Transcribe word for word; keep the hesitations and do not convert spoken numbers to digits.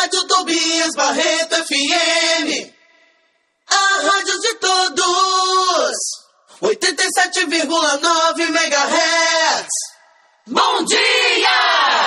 Rádio Tobias Barreto F M, a rádio de todos, oitenta e sete vírgula nove